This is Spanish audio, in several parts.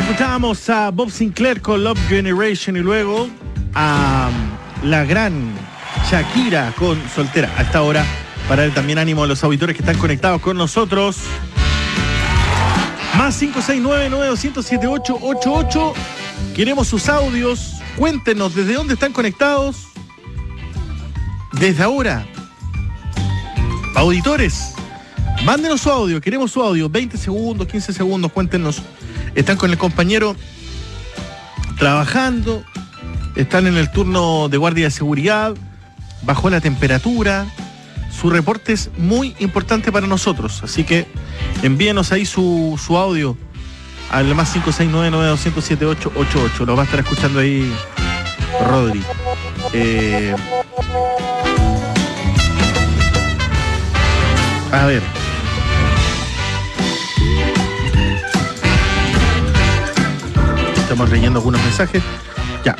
Escuchábamos a Bob Sinclair con Love Generation y luego a la gran Shakira con Soltera. A esta hora, para dar también ánimo a los auditores que están conectados con nosotros. Más 569-9207-888. Queremos sus audios. Cuéntenos desde dónde están conectados. Desde ahora. Auditores, mándenos su audio. Queremos su audio. 20 segundos, 15 segundos. Cuéntenos. Están con el compañero trabajando. Están en el turno de guardia de seguridad. Bajó la temperatura. Su reporte es muy importante para nosotros. Así que envíenos ahí su audio al más 569-9207-888. Lo va a estar escuchando ahí Rodri. A ver. Estamos leyendo algunos mensajes. Ya.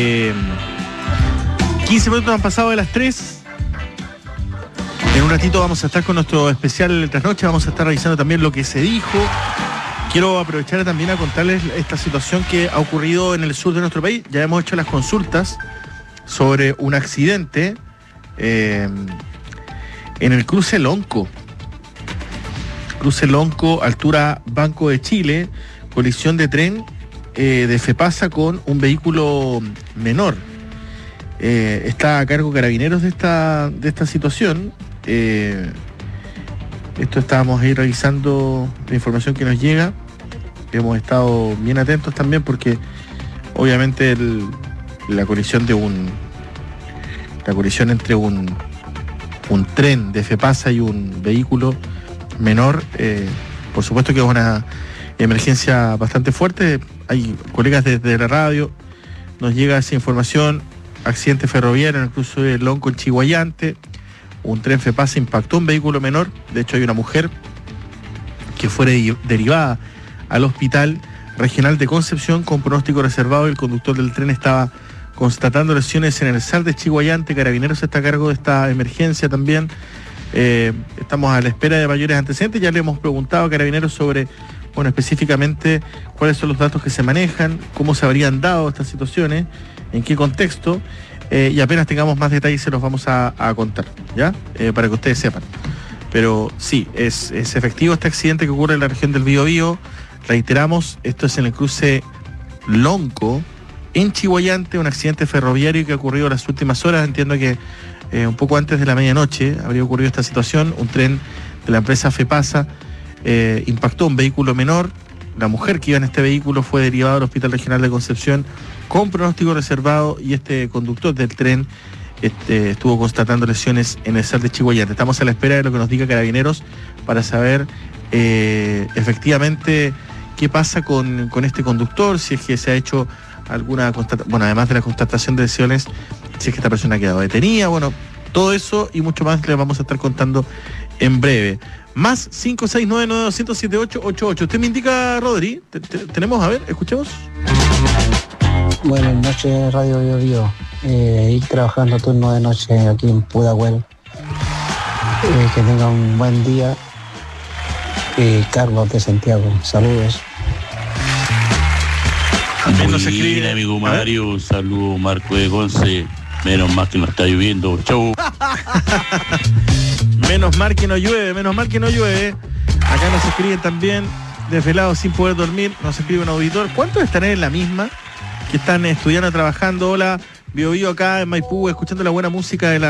15 minutos han pasado de las 3. En un ratito vamos a estar con nuestro especial de trasnoche. Vamos a estar revisando también lo que se dijo. Quiero aprovechar también a contarles esta situación que ha ocurrido en el sur de nuestro país. Ya hemos hecho las consultas sobre un accidente en el cruce Lonco. Cruce Lonco, altura Banco de Chile, colisión de tren de FEPASA con un vehículo menor. Está a cargo Carabineros de esta situación. Esto estábamos ahí revisando la información que nos llega. Hemos estado bien atentos también porque obviamente la colisión entre un tren de FEPASA y un vehículo menor, por supuesto que es una emergencia bastante fuerte. Hay colegas desde la radio, nos llega esa información. Accidente ferroviario en el cruce de Lonco en Chiguayante. Un tren FEPASA impactó un vehículo menor. De hecho hay una mujer que fue derivada al Hospital Regional de Concepción con pronóstico reservado. El conductor del tren estaba constatando lesiones en el SAR de Chiguayante. Carabineros está a cargo de esta emergencia también. Estamos a la espera de mayores antecedentes. Ya le hemos preguntado a Carabineros sobre, específicamente cuáles son los datos que se manejan, cómo se habrían dado estas situaciones, en qué contexto, y apenas tengamos más detalles se los vamos a contar, ¿ya? Para que ustedes sepan. Pero sí, es efectivo este accidente que ocurre en la región del Biobío. Reiteramos, esto es en el cruce Lonco, en Chiguayante, un accidente ferroviario que ha ocurrido en las últimas horas. Entiendo que un poco antes de la medianoche habría ocurrido esta situación. Un tren de la empresa FEPASA impactó un vehículo menor. La mujer que iba en este vehículo fue derivada al Hospital Regional de Concepción con pronóstico reservado y este conductor del tren estuvo constatando lesiones en el SAR de Chiguayante. Estamos a la espera de lo que nos diga Carabineros para saber efectivamente qué pasa con este conductor, si es que se ha hecho alguna constatación, además de la constatación de lesiones, si es que esta persona ha quedado detenida, todo eso y mucho más les vamos a estar contando en breve. Más 569-9207-888. Usted me indica, Rodri. Tenemos, a ver, escuchemos. Buenas noches, Radio Biobío. Ir trabajando turno de noche aquí en Pudahuel. Que tenga un buen día. Carlos de Santiago. Saludos. También nos escribe. Bien, amigo Mario. Saludos, Marco de Conce. Menos mal que no está lloviendo. Chau. Menos mal que no llueve. Acá nos escriben también, desvelados sin poder dormir, nos escribe un auditor. ¿Cuántos estarán en la misma? Que están estudiando, trabajando. Hola, Biobío acá en Maipú, escuchando la buena música de la